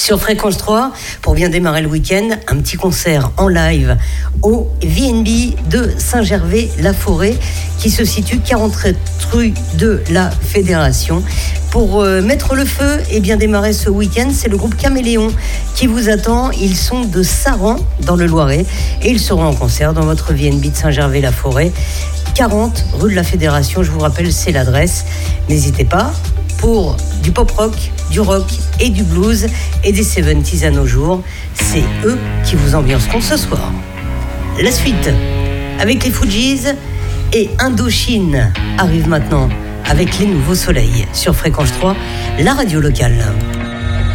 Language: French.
Sur Fréquence 3, pour bien démarrer le week-end, un petit concert en live au VNB de Saint-Gervais-la-Forêt qui se situe 43 rue de la Fédération. Pour mettre le feu et bien démarrer ce week-end, c'est le groupe Caméléon qui vous attend. Ils sont de Saran dans le Loiret et ils seront en concert dans votre VNB de Saint-Gervais-la-Forêt, 40 rue de la Fédération. Je vous rappelle, c'est l'adresse. N'hésitez pas. Pour du pop-rock, du rock et du blues et des 70s à nos jours, c'est eux qui vous ambianceront ce soir. La suite, avec les Fujis et Indochine, arrive maintenant avec les Nouveaux Soleils sur Fréquence 3, la radio locale.